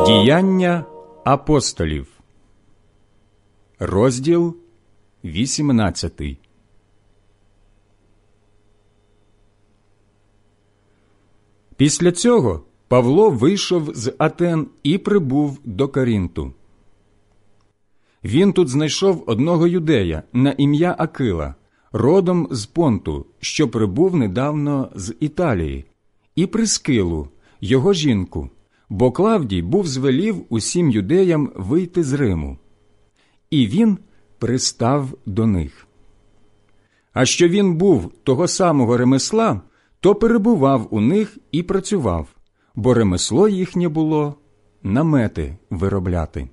Діяння апостолів, розділ 18. Після цього Павло вийшов з Атен і прибув до Коринту. Він тут знайшов одного юдея на ім'я Акила, родом з Понту, що прибув недавно з Італії, і Прискилу, його жінку, бо Клавдій був звелів усім юдеям вийти з Риму. І він пристав до них. А що він був того самого ремесла, то перебував у них і працював, бо ремесло їхнє було намети виробляти.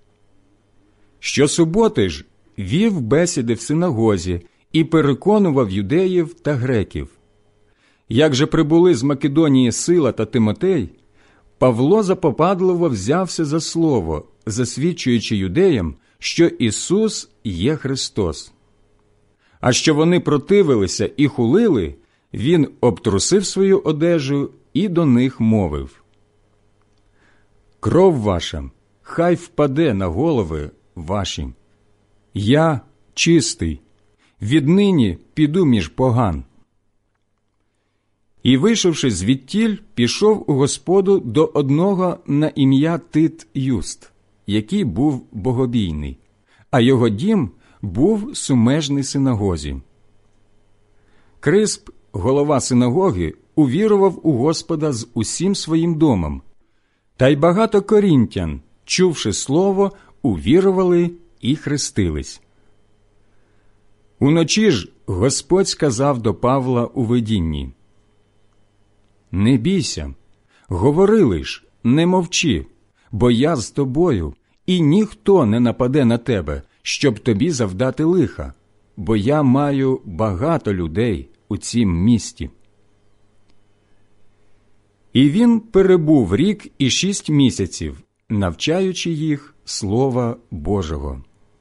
Щосуботи ж вів бесіди в синагозі і переконував юдеїв та греків. Як же прибули з Македонії Сила та Тимотей, Павло запопадливо взявся за слово, засвідчуючи юдеям, що Ісус є Христос. А що вони противилися і хулили, він обтрусив свою одежу і до них мовив: «Кров ваша хай впаде на голови ваші. Я чистий, віднині піду між поган». І, вийшовши звідтіль, пішов у господу до одного на ім'я Тит Юст, який був богобійний, а його дім був сумежний синагозі. Крисп, голова синагоги, увірував у Господа з усім своїм домом, та й багато коринтян, чувши слово, увірували і хрестились. Уночі ж Господь сказав до Павла у видінні: «Не бійся, говори лиш, не мовчи, бо я з тобою, і ніхто не нападе на тебе, щоб тобі завдати лиха, бо я маю багато людей у цім місті». І він перебув рік і 6 місяців, навчаючи їх Слова Божого.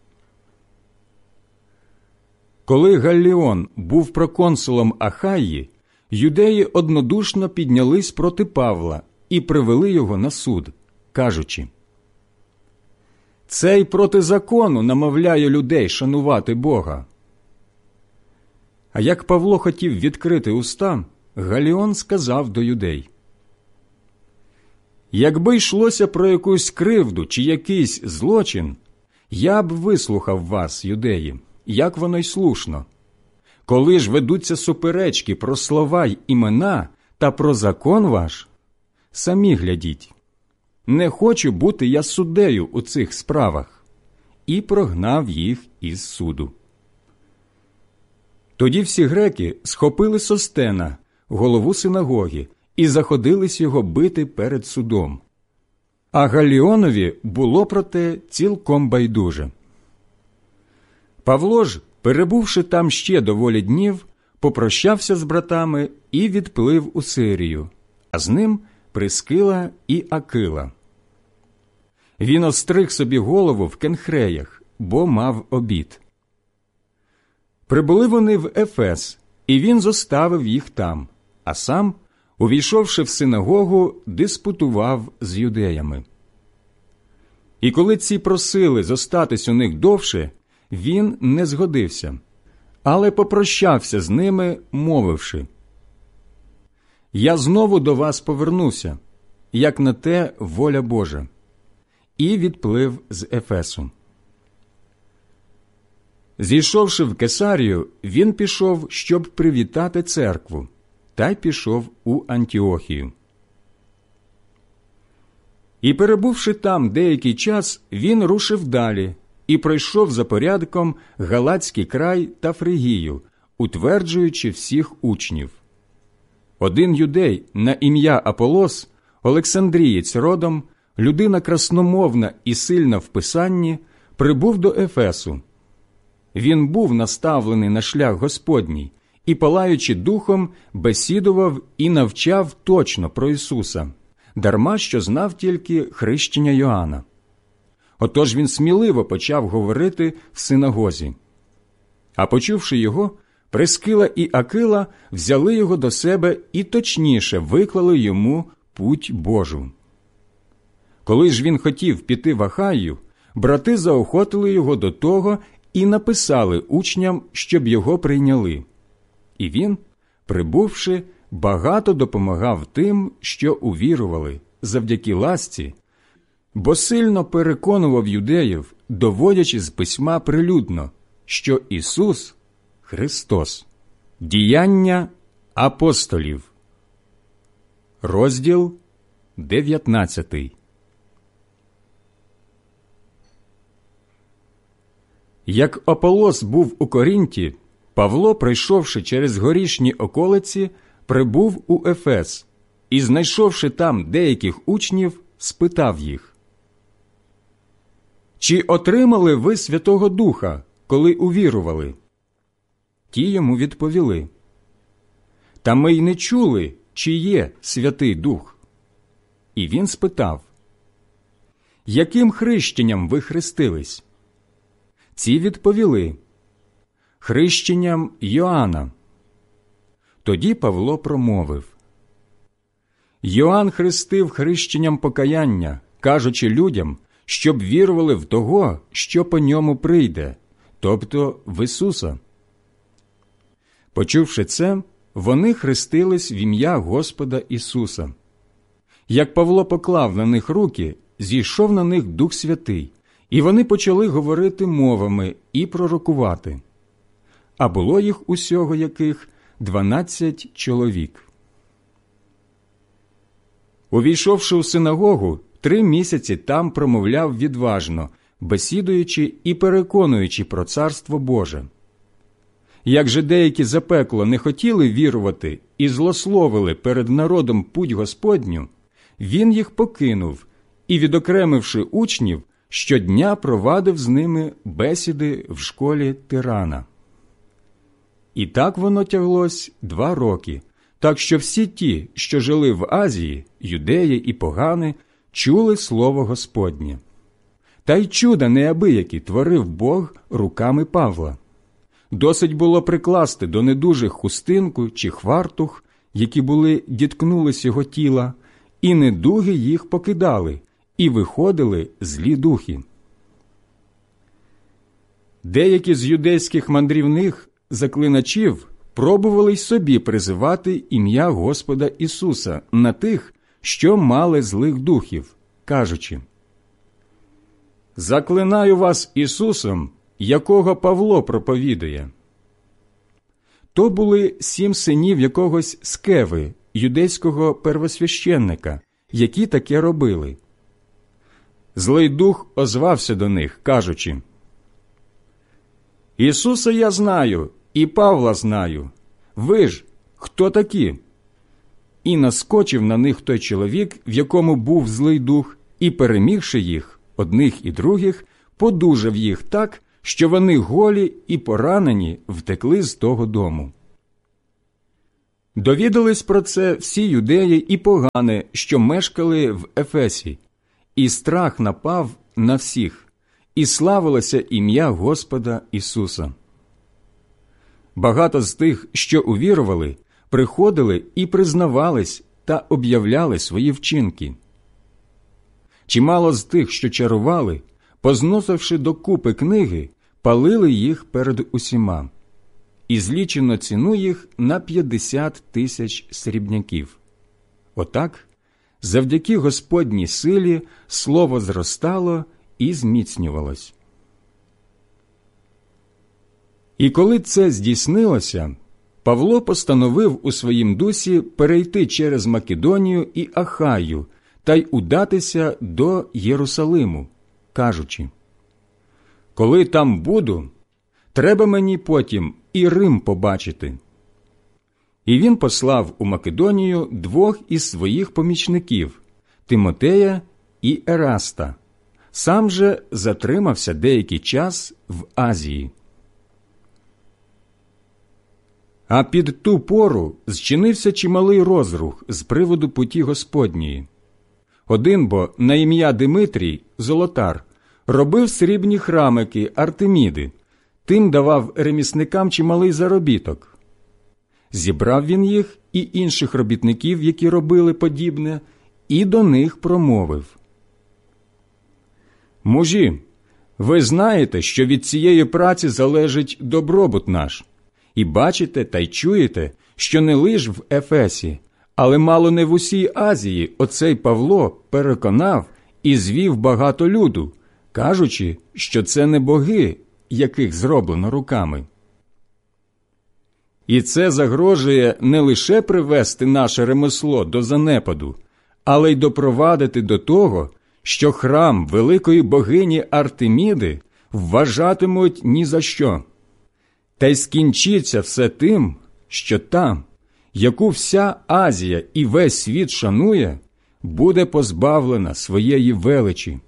Коли Галліон був проконсулом Ахаї, юдеї однодушно піднялись проти Павла і привели його на суд, кажучи: «Цей проти закону намовляє людей шанувати Бога». А як Павло хотів відкрити уста, Галліон сказав до юдей: «Якби йшлося про якусь кривду чи якийсь злочин, я б вислухав вас, юдеї, як воно й слушно. Коли ж ведуться суперечки про слова й імена та про закон ваш, самі глядіть. Не хочу бути я суддею у цих справах». І прогнав їх із суду. Тоді всі греки схопили Состена, голову синагоги, і заходились його бити перед судом. А Галліонові було про те цілком байдуже. Павло ж, перебувши там ще доволі днів, попрощався з братами і відплив у Сирію, а з ним Прискила і Акила. Він остриг собі голову в Кенхреях, бо мав обід. Прибули вони в Ефес, і він зоставив їх там, а сам, увійшовши в синагогу, диспутував з юдеями. І коли ці просили зостатись у них довше, він не згодився, але попрощався з ними, мовивши: «Я знову до вас повернуся, як на те воля Божа», і відплив з Ефесу. Зійшовши в Кесарію, він пішов, щоб привітати церкву, та й пішов у Антіохію. І, перебувши там деякий час, він рушив далі і пройшов за порядком Галатський край та Фригію, утверджуючи всіх учнів. Один юдей на ім'я Аполос, Олександрієць родом, людина красномовна і сильна в писанні, прибув до Ефесу. Він був наставлений на шлях Господній і, палаючи духом, бесідував і навчав точно про Ісуса, дарма що знав тільки хрещення Йоанна. Отож він сміливо почав говорити в синагозі. А почувши його, Прискила і Акила взяли його до себе і точніше виклали йому путь Божу. Коли ж він хотів піти в Ахаю, брати заохотили його до того і написали учням, щоб його прийняли. І він, прибувши, багато допомагав тим, що увірували, завдяки ласці, бо сильно переконував юдеїв, доводячи з письма прилюдно, що Ісус – Христос. Діяння апостолів. Розділ 19. Як Аполос був у Коринті, Павло, пройшовши через горішні околиці, прибув у Ефес і, знайшовши там деяких учнів, спитав їх: «Чи отримали ви Святого Духа, коли увірували?» Ті йому відповіли: «Та ми й не чули, чи є Святий Дух». І він спитав: «Яким хрещенням ви хрестились?» Ці відповіли: «Хрещенням Йоанна». Тоді Павло промовив: «Йоанн хрестив хрещенням покаяння, кажучи людям, щоб вірували в того, що по ньому прийде, тобто в Ісуса». Почувши це, вони хрестились в ім'я Господа Ісуса. Як Павло поклав на них руки, зійшов на них Дух Святий, і вони почали говорити мовами і пророкувати. А було їх усього яких 12 чоловік. Увійшовши у синагогу, 3 місяці там промовляв відважно, бесідуючи і переконуючи про Царство Боже. Як же деякі запекло не хотіли вірувати і злословили перед народом путь Господню, він їх покинув і, відокремивши учнів, щодня провадив з ними бесіди в школі Тирана. І так воно тяглось 2 роки, так що всі ті, що жили в Азії, юдеї і погани, чули слово Господнє. Та й чуда неабиякі творив Бог руками Павла. Досить було прикласти до недужих хустинку чи хвартух, які були діткнулись його тіла, і недуги їх покидали, і виходили злі духи. Деякі з юдейських мандрівних заклиначів пробували й собі призивати ім'я Господа Ісуса на тих, що мали злих духів, кажучи: «Заклинаю вас Ісусом, якого Павло проповідує». То були 7 синів якогось Скеви, юдейського первосвященника, які таке робили. Злий дух озвався до них, кажучи: «Ісуса я знаю, і Павла знаю. Ви ж хто такі?» І наскочив на них той чоловік, в якому був злий дух, і, перемігши їх, одних і других, подужав їх так, що вони голі і поранені втекли з того дому. Довідались про це всі юдеї і погани, що мешкали в Ефесі, і страх напав на всіх, і славилося ім'я Господа Ісуса. Багато з тих, що увірували, приходили і признавались та об'являли свої вчинки. Чимало з тих, що чарували, позносивши докупи книги, палили їх перед усіма, і злічено ціну їх на 50 000 срібняків. Отак, завдяки Господній силі, слово зростало і зміцнювалось. І коли це здійснилося, Павло постановив у своїм дусі перейти через Македонію і Ахаю та й удатися до Єрусалиму, кажучи: «Коли там буду, треба мені потім і Рим побачити». І він послав у Македонію 2 із своїх помічників – Тимотея і Ераста. Сам же затримався деякий час в Азії. А під ту пору зчинився чималий розрух з приводу путі Господньої. Один бо на ім'я Димитрій, золотар, робив срібні храмики Артеміди, тим давав ремісникам чималий заробіток. Зібрав він їх і інших робітників, які робили подібне, і до них промовив: Мужі, ви знаєте, що від цієї праці залежить добробут наш. І бачите та й чуєте, що не лиш в Ефесі, але мало не в усій Азії оцей Павло переконав і звів багато люду, кажучи, що це не боги, яких зроблено руками. І це загрожує не лише привести наше ремесло до занепаду, але й допровадити до того, що храм великої богині Артеміди вважатимуть ні за що. Та й скінчиться все тим, що там, яку вся Азія і весь світ шанує, буде позбавлена своєї величі.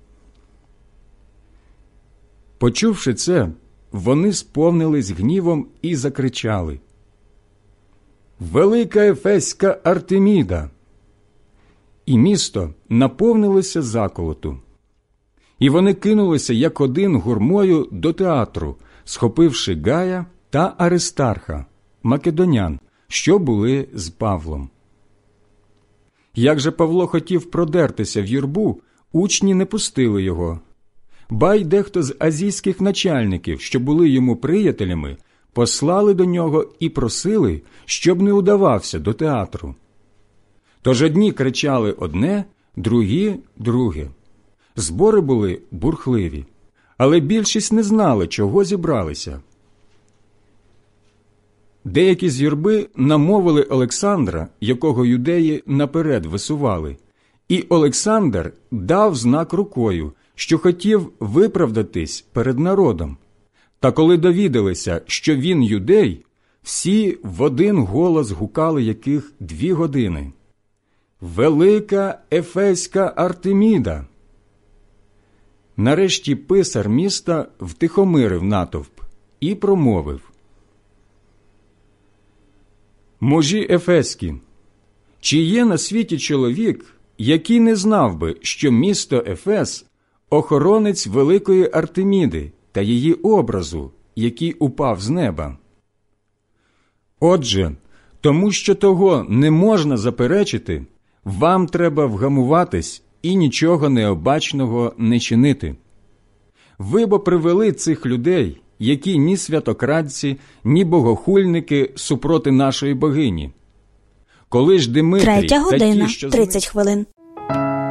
Почувши це, вони сповнились гнівом і закричали: «Велика Ефеська Артеміда!» І місто наповнилося заколоту. І вони кинулися як один гурмою до театру, схопивши Гая та Аристарха, македонян, що були з Павлом. Як же Павло хотів продертися в юрбу, учні не пустили його. Ба й дехто з азійських начальників, що були йому приятелями, послали до нього і просили, щоб не удавався до театру. Тож одні кричали одне, другі – друге. Збори були бурхливі, але більшість не знали, чого зібралися. Деякі з юрби намовили Олександра, якого юдеї наперед висували, і Олександр дав знак рукою, що хотів виправдатись перед народом. Та коли довідалися, що він юдей, всі в один голос гукали яких 2 години: «Велика Ефеська Артеміда!» Нарешті писар міста втихомирив натовп і промовив: «Мужі Ефеські, чи є на світі чоловік, який не знав би, що місто Ефес – охоронець великої Артеміди та її образу, який упав з неба? Отже, тому що того не можна заперечити, вам треба вгамуватись і нічого необачного не чинити. Ви бо привели цих людей, які ні святокрадці, ні богохульники супроти нашої богині. Коли ж Димитрій 3:30 та ті, що з ним...